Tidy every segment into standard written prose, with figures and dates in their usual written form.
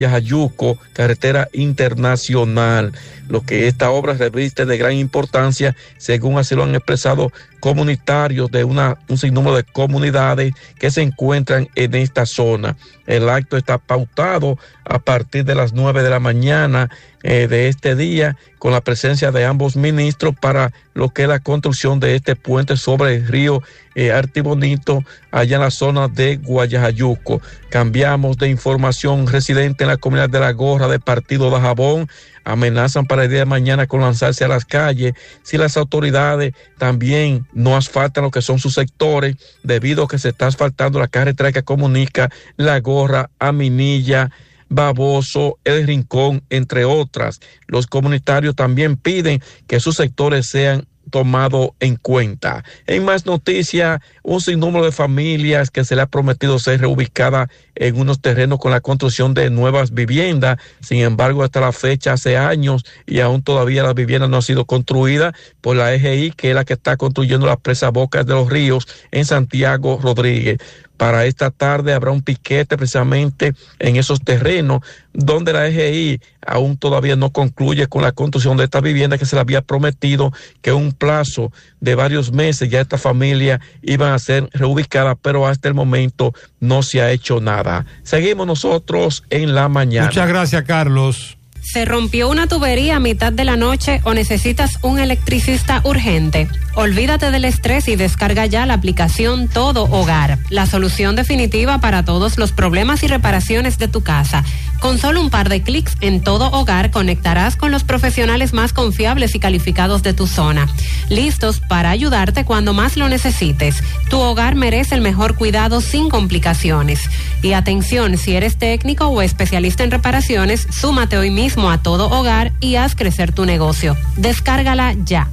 Guayajayuco, carretera internacional. Lo que esta obra reviste de gran importancia, según así lo han expresado comunitarios de un sinnúmero de comunidades que se encuentran en esta zona. El acto está pautado a partir de las 9 de la mañana de este día, con la presencia de ambos ministros para lo que es la construcción de este puente sobre el río Artibonito, allá en la zona de Guayajayuco. Cambiamos de información. Residentes en la comunidad de La Gorra de Partido de Jabón amenazan para el día de mañana con lanzarse a las calles si las autoridades también no asfaltan lo que son sus sectores, debido a que se está asfaltando la carretera que comunica La Gorra a Minilla, Baboso, El Rincón, entre otras. Los comunitarios también piden que sus sectores sean tomado en cuenta. En más noticias, un sinnúmero de familias que se le ha prometido ser reubicada en unos terrenos con la construcción de nuevas viviendas. Sin embargo, hasta la fecha, hace años y aún todavía las viviendas no han sido construidas por la EGI, que es la que está construyendo la presa Bocas de los Ríos en Santiago Rodríguez. Para esta tarde habrá un piquete precisamente en esos terrenos donde la EGI aún todavía no concluye con la construcción de esta vivienda que se le había prometido que en un plazo de varios meses ya esta familia iban a ser reubicadas, pero hasta el momento no se ha hecho nada. Seguimos nosotros en la mañana. Muchas gracias, Carlos. ¿Se rompió una tubería a mitad de la noche o necesitas un electricista urgente? Olvídate del estrés y descarga ya la aplicación Todo Hogar, la solución definitiva para todos los problemas y reparaciones de tu casa. Con solo un par de clics en Todo Hogar conectarás con los profesionales más confiables y calificados de tu zona, listos para ayudarte cuando más lo necesites. Tu hogar merece el mejor cuidado sin complicaciones. Y atención, si eres técnico o especialista en reparaciones, súmate hoy mismo a Todo Hogar y haz crecer tu negocio. Descárgala ya.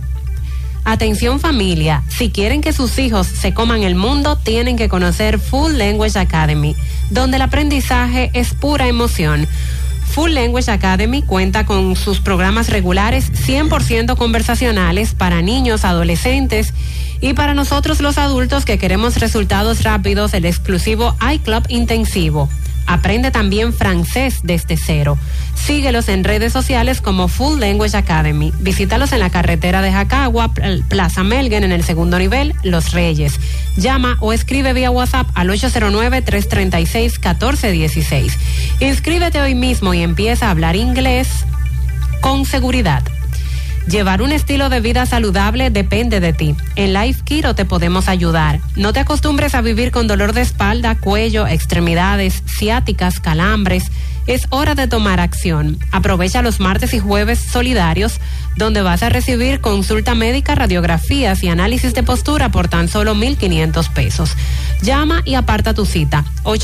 Atención familia, si quieren que sus hijos se coman el mundo, tienen que conocer Full Language Academy, donde el aprendizaje es pura emoción. Full Language Academy cuenta con sus programas regulares 100% conversacionales para niños, adolescentes y para nosotros los adultos que queremos resultados rápidos, el exclusivo iClub intensivo. Aprende también francés desde cero. Síguelos en redes sociales como Full Language Academy. Visítalos en la carretera de Jacagua, Plaza Melgen, en el segundo nivel, Los Reyes. Llama o escribe vía WhatsApp al 809-336-1416. Inscríbete hoy mismo y empieza a hablar inglés con seguridad. Llevar un estilo de vida saludable depende de ti. En Life Keto te podemos ayudar. No te acostumbres a vivir con dolor de espalda, cuello, extremidades, ciáticas, calambres. Es hora de tomar acción. Aprovecha los martes y jueves solidarios, donde vas a recibir consulta médica, radiografías y análisis de postura por tan solo $1,500. Llama y aparta tu cita.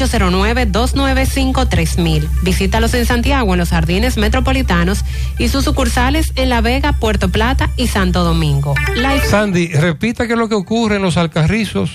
809-295-3000. Visítalos en Santiago, en los Jardines Metropolitanos, y sus sucursales en La Vega, Puerto Plata y Santo Domingo. Sandy, repita qué es lo que ocurre en los Alcarrizos.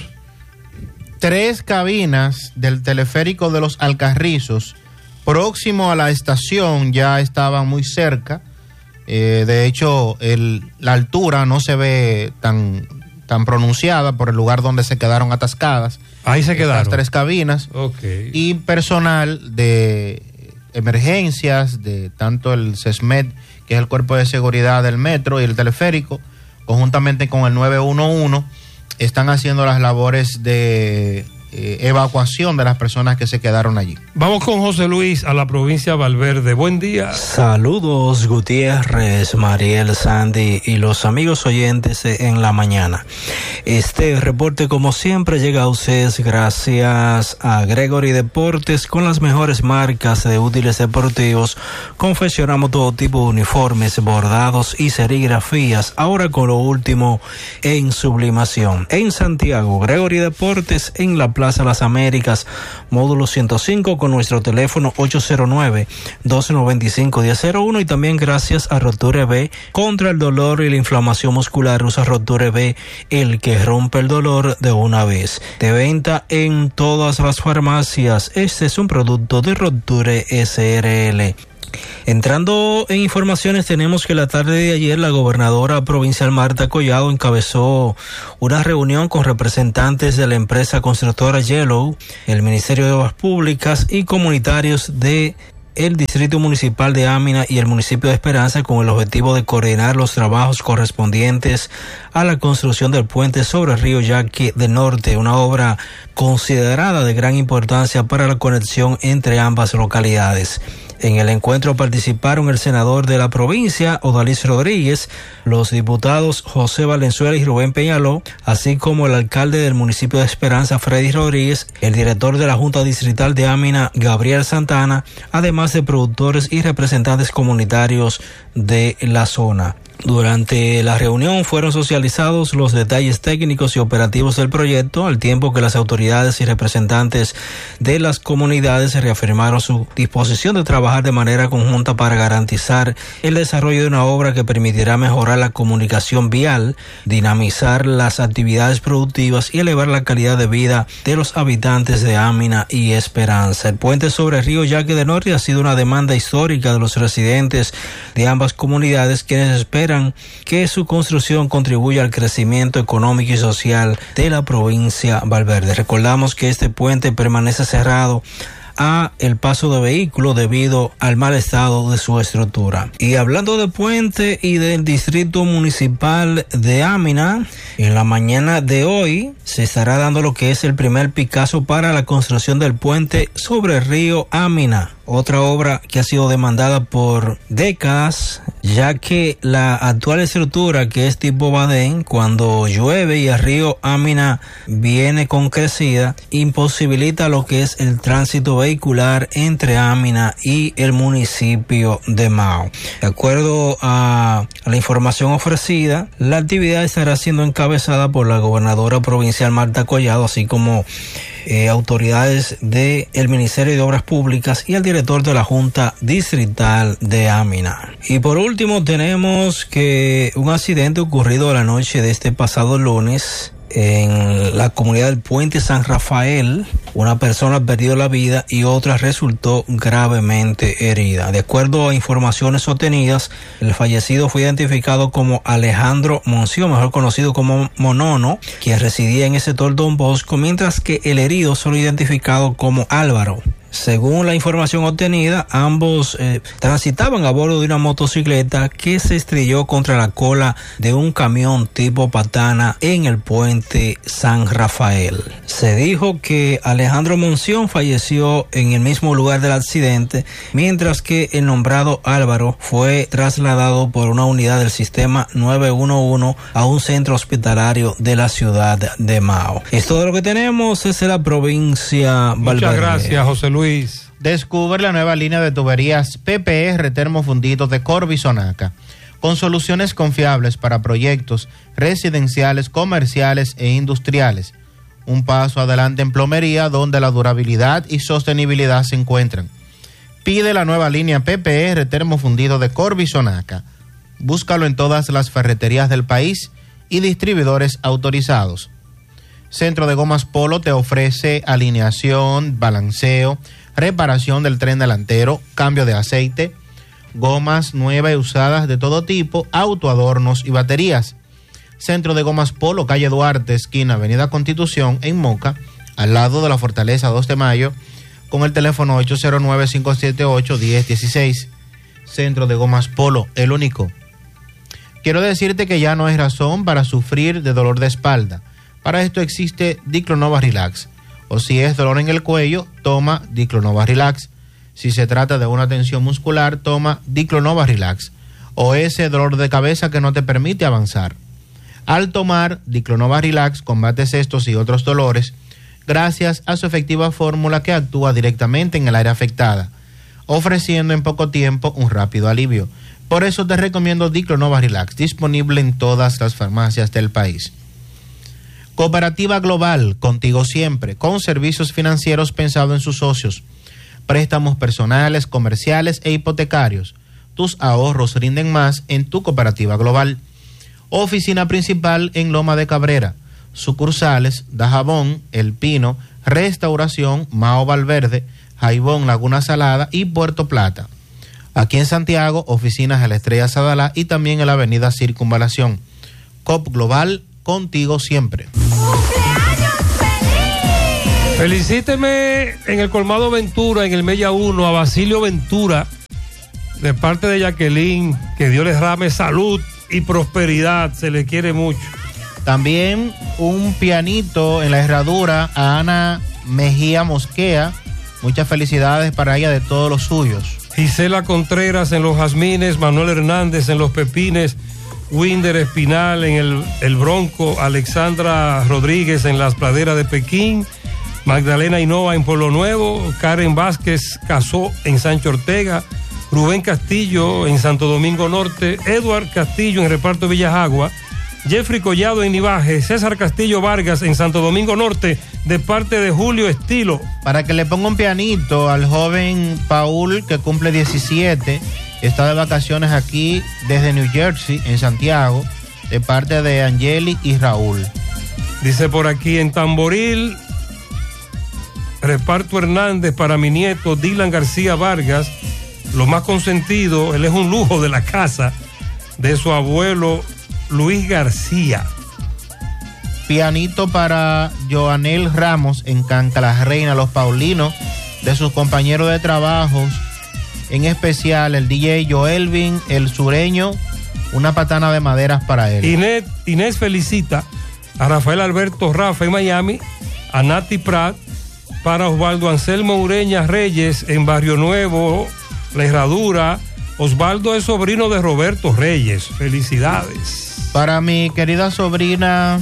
3 cabinas del teleférico de los Alcarrizos, próximo a la estación, ya estaban muy cerca. De hecho, la altura no se ve tan pronunciada por el lugar donde se quedaron atascadas. Ahí se quedaron. Las 3 cabinas. Okay. Y personal de emergencias, de tanto el CESMED, que es el cuerpo de seguridad del metro, y el teleférico, conjuntamente con el 911, están haciendo las labores de evacuación de las personas que se quedaron allí. Vamos con José Luis a la provincia de Valverde. Buen día. Saludos, Gutiérrez, Mariel, Sandy y los amigos oyentes en la mañana. Este reporte, como siempre, llega a ustedes gracias a Gregory Deportes. Con las mejores marcas de útiles deportivos confeccionamos todo tipo de uniformes, bordados y serigrafías, ahora con lo último en sublimación. En Santiago, Gregory Deportes, en la Plaza Las Américas, módulo 105, con nuestro teléfono 809-295-1001, y también gracias a Roture B, contra el dolor y la inflamación muscular. Usa Roture B, el que rompe el dolor de una vez. De venta en todas las farmacias. Este es un producto de Roture SRL. Entrando en informaciones, tenemos que la tarde de ayer la gobernadora provincial Marta Collado encabezó una reunión con representantes de la empresa constructora Yellow, el Ministerio de Obras Públicas y comunitarios de el Distrito Municipal de Amina y el municipio de Esperanza con el objetivo de coordinar los trabajos correspondientes a la construcción del puente sobre el río Yaqui del Norte, una obra considerada de gran importancia para la conexión entre ambas localidades. En el encuentro participaron el senador de la provincia, Odalis Rodríguez, los diputados José Valenzuela y Rubén Peñaló, así como el alcalde del municipio de Esperanza, Freddy Rodríguez, el director de la Junta Distrital de Amina, Gabriel Santana, además de productores y representantes comunitarios de la zona. Durante la reunión fueron socializados los detalles técnicos y operativos del proyecto, al tiempo que las autoridades y representantes de las comunidades reafirmaron su disposición de trabajar de manera conjunta para garantizar el desarrollo de una obra que permitirá mejorar la comunicación vial, dinamizar las actividades productivas y elevar la calidad de vida de los habitantes de Amina y Esperanza. El puente sobre el río Yaqui del Norte ha sido una demanda histórica de los residentes de ambas comunidades, quienes esperan que su construcción contribuya al crecimiento económico y social de la provincia Valverde. Recordamos que este puente permanece cerrado a el paso de vehículos debido al mal estado de su estructura. Y hablando de puente y del Distrito Municipal de Amina, en la mañana de hoy se estará dando lo que es el primer picazo para la construcción del puente sobre el río Amina, otra obra que ha sido demandada por décadas, ya que la actual estructura, que es tipo badén, cuando llueve y el río Amina viene con crecida, imposibilita lo que es el tránsito vehicular entre Amina y el municipio de Mao. De acuerdo a la información ofrecida, la actividad estará siendo encabezada por la gobernadora provincial Marta Collado, así como autoridades del Ministerio de Obras Públicas y el director de la Junta Distrital de Amina. Y por último tenemos que un accidente ocurrido la noche de este pasado lunes en la comunidad del Puente San Rafael. Una persona perdió la vida y otra resultó gravemente herida. De acuerdo a informaciones obtenidas, el fallecido fue identificado como Alejandro Monción, mejor conocido como Monono, quien residía en ese sector Don Bosco, mientras que el herido solo identificado como Álvaro. Según la información obtenida, ambos transitaban a bordo de una motocicleta que se estrelló contra la cola de un camión tipo patana en el puente San Rafael. Se dijo que Alejandro Monción falleció en el mismo lugar del accidente, mientras que el nombrado Álvaro fue trasladado por una unidad del sistema 911 a un centro hospitalario de la ciudad de Mao. Es todo lo que tenemos desde la provincia Valverde. Muchas gracias, José Luis. Descubre la nueva línea de tuberías PPR termofundidos de Corby Sonaca, con soluciones confiables para proyectos residenciales, comerciales e industriales. Un paso adelante en plomería, donde la durabilidad y sostenibilidad se encuentran. Pide la nueva línea PPR termofundido de Corby Sonaca. Búscalo en todas las ferreterías del país y distribuidores autorizados. Centro de Gomas Polo te ofrece alineación, balanceo, reparación del tren delantero, cambio de aceite, gomas nuevas y usadas de todo tipo, autoadornos y baterías. Centro de Gomas Polo, calle Duarte, esquina Avenida Constitución, en Moca, al lado de la Fortaleza 2 de Mayo, con el teléfono 809-578-1016. Centro de Gomas Polo, el único. Quiero decirte que ya no hay razón para sufrir de dolor de espalda. Para esto existe Diclonova Relax. O si es dolor en el cuello, toma Diclonova Relax. Si se trata de una tensión muscular, toma Diclonova Relax. O ese dolor de cabeza que no te permite avanzar. Al tomar Diclonova Relax, combates estos y otros dolores gracias a su efectiva fórmula que actúa directamente en el área afectada, ofreciendo en poco tiempo un rápido alivio. Por eso te recomiendo Diclonova Relax, disponible en todas las farmacias del país. Cooperativa Global, contigo siempre, con servicios financieros pensados en sus socios. Préstamos personales, comerciales e hipotecarios. Tus ahorros rinden más en tu Cooperativa Global. Oficina principal en Loma de Cabrera. Sucursales Dajabón, El Pino, Restauración, Mao Valverde, Jaibón, Laguna Salada y Puerto Plata. Aquí en Santiago, oficinas en la Estrella Sadalá y también en la avenida Circunvalación. COP Global, contigo siempre. ¡Cumpleaños feliz! Felicíteme en el Colmado Ventura, en el Mella 1, a Basilio Ventura, de parte de Jacqueline, que Dios les rame salud y prosperidad, se le quiere mucho. También un pianito en la herradura a Ana Mejía Mosquea, muchas felicidades para ella de todos los suyos. Gisela Contreras en los Jazmines, Manuel Hernández en los Pepines, Winder Espinal en el Bronco, Alexandra Rodríguez en las Praderas de Pekín, Magdalena Hinoa en Pueblo Nuevo, Karen Vázquez Casó en Sancho Ortega, Rubén Castillo en Santo Domingo Norte, Edward Castillo en Reparto Villajagua, Jeffrey Collado en Nivaje, César Castillo Vargas en Santo Domingo Norte, de parte de Julio Estilo. Para que le ponga un pianito al joven Paul, que cumple 17, está de vacaciones aquí desde New Jersey, en Santiago, de parte de Angeli y Raúl. Dice por aquí en Tamboril, Reparto Hernández para mi nieto Dylan García Vargas, lo más consentido, él es un lujo de la casa de su abuelo Luis García. Pianito para Joanel Ramos en Canca la Reina, Los Paulinos, de sus compañeros de trabajos, en especial el DJ Joelvin, el sureño, una patana de maderas para él. Inés felicita a Rafael Alberto Rafa en Miami, a Nati Prat, para Osvaldo Anselmo Ureña Reyes en Barrio Nuevo, La Herradura. Osvaldo es sobrino de Roberto Reyes. Felicidades. Para mi querida sobrina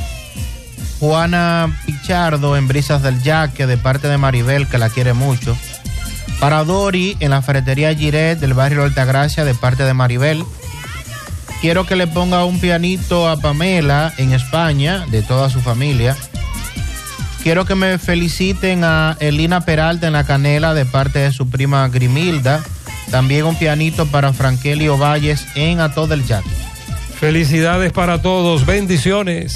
Juana Pichardo en Brisas del Yaque, de parte de Maribel, que la quiere mucho. Para Dori en la ferretería Giret del barrio Altagracia, de parte de Maribel. Quiero que le ponga un pianito a Pamela en España, de toda su familia. Quiero que me feliciten a Elina Peralta en La Canela, de parte de su prima Grimilda. También un pianito para Frankelio Valles en Ató del Yaque. Felicidades para todos, bendiciones.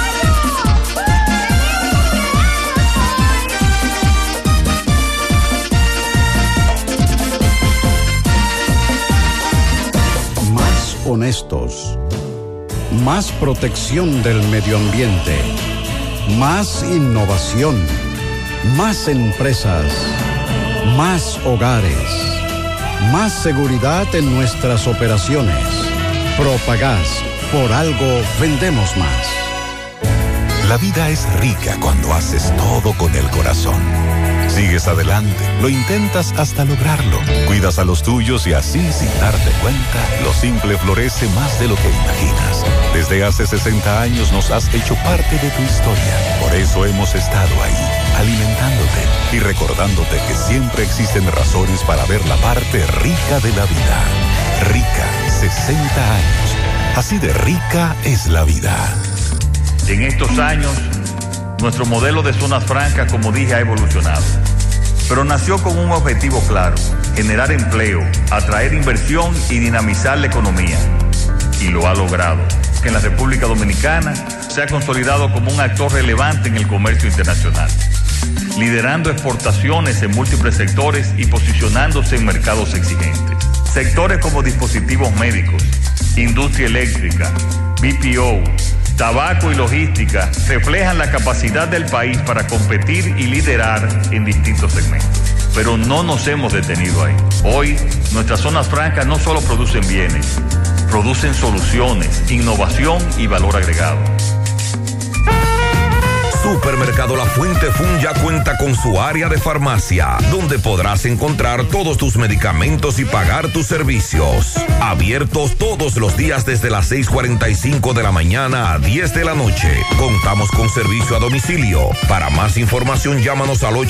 Más honestos, más protección del medio ambiente, más innovación, más empresas, más hogares, más seguridad en nuestras operaciones. Propagás, por algo vendemos más. La vida es rica cuando haces todo con el corazón. Sigues adelante, lo intentas hasta lograrlo. Cuidas a los tuyos y así, sin darte cuenta, lo simple florece más de lo que imaginas. Desde hace 60 años nos has hecho parte de tu historia. Por eso hemos estado ahí, alimentándote y recordándote que siempre existen razones para ver la parte rica de la vida. Rica, 60 años. Así de rica es la vida. En estos años, nuestro modelo de zonas francas, como dije, ha evolucionado. Pero nació con un objetivo claro: generar empleo, atraer inversión y dinamizar la economía. Y lo ha logrado, que en la República Dominicana se ha consolidado como un actor relevante en el comercio internacional, liderando exportaciones en múltiples sectores y posicionándose en mercados exigentes. Sectores como dispositivos médicos, industria eléctrica, BPO, tabaco y logística reflejan la capacidad del país para competir y liderar en distintos segmentos. Pero no nos hemos detenido ahí. Hoy, nuestras zonas francas no solo producen bienes, producen soluciones, innovación y valor agregado. Supermercado La Fuente Fun ya cuenta con su área de farmacia, donde podrás encontrar todos tus medicamentos y pagar tus servicios. Abiertos todos los días desde las 6:45 de la mañana a 10 de la noche. Contamos con servicio a domicilio. Para más información, llámanos al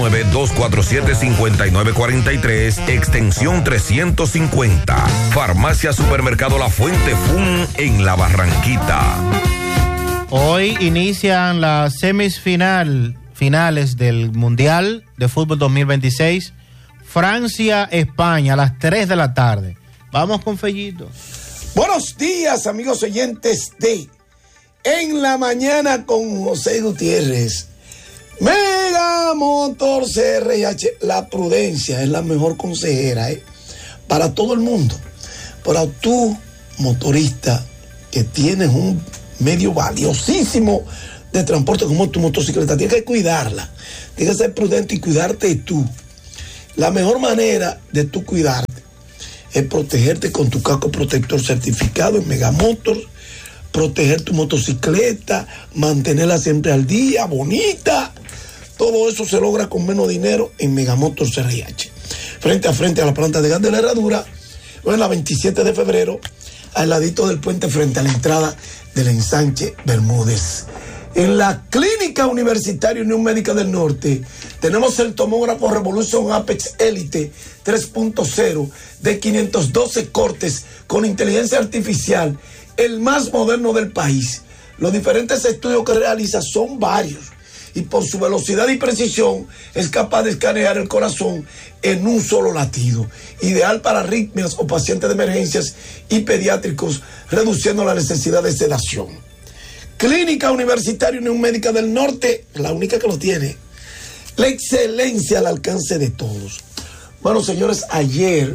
809-247-5943, extensión 350. Farmacia Supermercado La Fuente Fun en La Barranquita. Hoy inician las finales del Mundial de Fútbol 2026. Francia-España a las 3 de la tarde. Vamos con Fellito. Buenos días, amigos oyentes de En la Mañana con José Gutiérrez. Mega Motor CRH, la prudencia es la mejor consejera, para todo el mundo. Para tú, motorista, que tienes un medio valiosísimo de transporte como tu motocicleta. Tienes que cuidarla, tienes que ser prudente y cuidarte tú. La mejor manera de tú cuidarte es protegerte con tu casco protector certificado en Megamotor, proteger tu motocicleta, mantenerla siempre al día, bonita. Todo eso se logra con menos dinero en Megamotor CRH. Frente a frente a la planta de gas de la Herradura, o en la 27 de febrero, al ladito del puente frente a la entrada del ensanche Bermúdez. En la Clínica Universitaria Unión Médica del Norte tenemos el tomógrafo Revolution Apex Elite 3.0 de 512 cortes con inteligencia artificial, el más moderno del país. Los diferentes estudios que realiza son varios y por su velocidad y precisión es capaz de escanear el corazón en un solo latido, ideal para arritmias o pacientes de emergencias y pediátricos, reduciendo la necesidad de sedación. Clínica Universitaria Unión Médica del Norte, la única que lo tiene. La excelencia al alcance de todos. Bueno, señores, ayer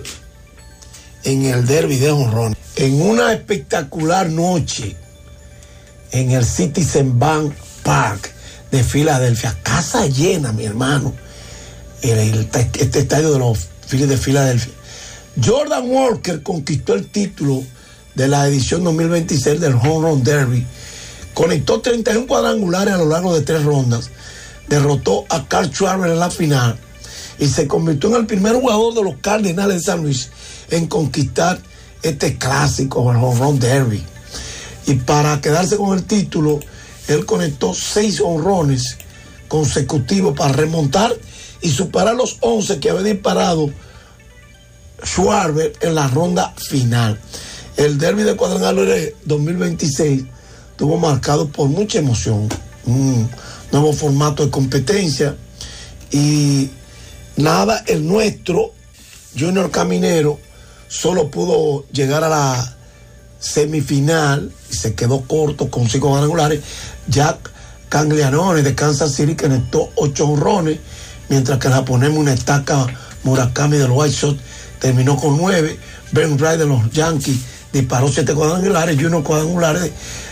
en el derby de jonrones, en una espectacular noche en el Citizen Bank Park de Filadelfia, casa llena, mi hermano, este estadio de los Phillies de Filadelfia, Jordan Walker conquistó el título de la edición 2026 del Home Run Derby. Conectó 31 cuadrangulares a lo largo de 3 rondas, derrotó a Carl Schwarber en la final y se convirtió en el primer jugador de los Cardenales de San Luis en conquistar este clásico, el Home Run Derby. Y para quedarse con el título, él conectó 6 honrones consecutivos para remontar y superar los 11 que había disparado Schwarber en la ronda final. El Derby de Cuadrangulares 2026 estuvo marcado por mucha emoción, un nuevo formato de competencia y nada, el nuestro Junior Caminero solo pudo llegar a la semifinal y se quedó corto con 5 cuadrangulares. Jack Caglianone de Kansas City conectó 8 honrones, mientras que el japonés Munetaka Murakami de los White Sox terminó con 9. Ben Wright de los Yankees disparó 7 cuadrangulares y 1 cuadrangular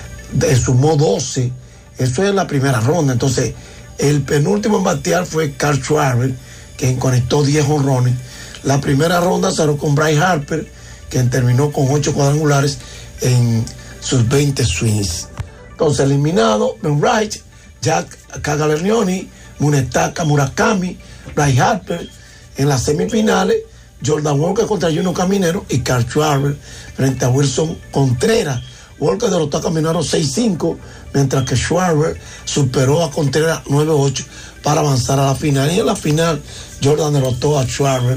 sumó 12. Eso es la primera ronda. Entonces, el penúltimo en batear fue Carl Schwarber, quien conectó 10 honrones. La primera ronda cerró con Bryce Harper, quien terminó con 8 cuadrangulares en sus 20 swings. Entonces, eliminado Ben Wright, Jack Caglianone, Munetaka Murakami, Bryce Harper. En las semifinales, Jordan Walker contra Junior Caminero y Carl Schwarber frente a Wilson Contreras. Walker derrotó a Caminero 6-5, mientras que Schwarber superó a Contreras 9-8 para avanzar a la final. Y en la final, Jordan derrotó a Schwarber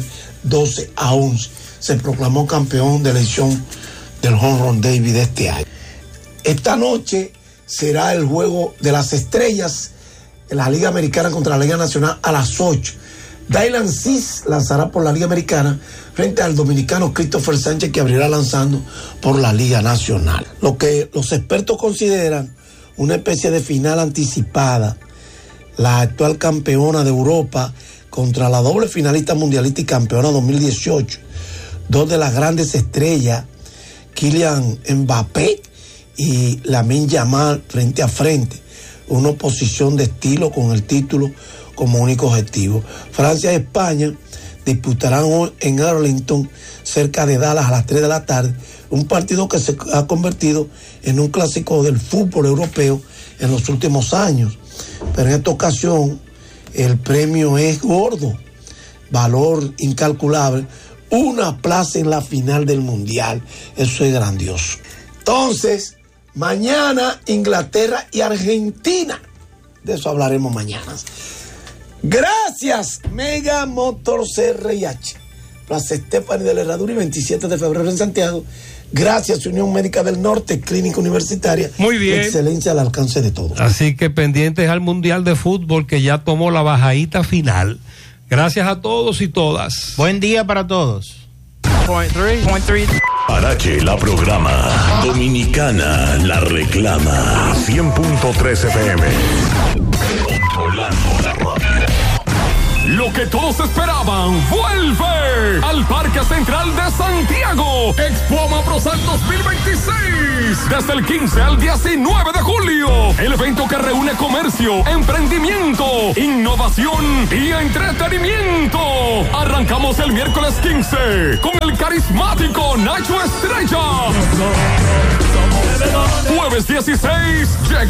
12-11. Se proclamó campeón de la edición del Home Run Derby de este año. Esta noche será el juego de las estrellas en la Liga Americana contra la Liga Nacional a las 8. Dylan Cease lanzará por la Liga Americana frente al dominicano Christopher Sánchez, que abrirá lanzando por la Liga Nacional. Lo que los expertos consideran una especie de final anticipada, la actual campeona de Europa contra la doble finalista mundialista y campeona 2018, dos de las grandes estrellas, Kylian Mbappé y Lamine Yamal, frente a frente, una oposición de estilo con el título como único objetivo. Francia y España disputarán hoy en Arlington, cerca de Dallas, a las 3 de la tarde, un partido que se ha convertido en un clásico del fútbol europeo en los últimos años. Pero en esta ocasión el premio es gordo, valor incalculable, una plaza en la final del Mundial. Eso es grandioso. Entonces, mañana Inglaterra y Argentina. De eso hablaremos mañana. Gracias, Mega Motors CRH. Plaza Estefani de la Herradura y 27 de febrero en Santiago. Gracias, Unión Médica del Norte, Clínica Universitaria. Muy bien. Excelencia al alcance de todos. Así que pendientes al Mundial de Fútbol, que ya tomó la bajadita final. Gracias a todos y todas. Buen día para todos. Parache la programa. Dominicana la reclama. 100.3 FM. Controlando la radio. Lo que todos esperaban vuelve al Parque Central de Santiago. Expo Maprosal 2026. Desde el 15 al 19 de julio. El evento que reúne comercio, emprendimiento, innovación y entretenimiento. Arrancamos el miércoles 15 con el carismático Nacho Estrella. Jueves 16 llega